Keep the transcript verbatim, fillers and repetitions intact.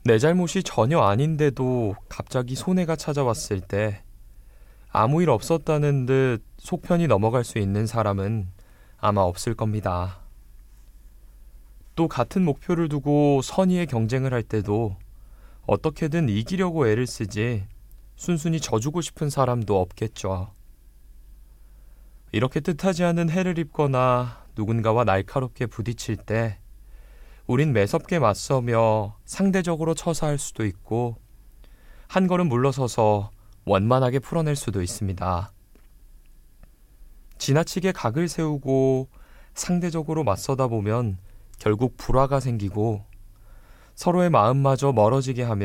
내 잘못이 전혀 아닌데도 갑자기 손해가 찾아왔을 때 아무 일 없었다는 듯 속편히 넘어갈 수 있는 사람은 아마 없을 겁니다. 또 같은 목표를 두고 선의의 경쟁을 할 때도 어떻게든 이기려고 애를 쓰지 순순히 져주고 싶은 사람도 없겠죠. 이렇게 뜻하지 않은 해를 입거나 누군가와 날카롭게 부딪힐 때 우린 매섭게 맞서며 상대적으로 처사할 수도 있고 한 걸음 물러서서 원만하게 풀어낼 수도 있습니다. 지나치게 각을 세우고 상대적으로 맞서다 보면 결국 불화가 생기고 서로의 마음마저 멀어지게 하며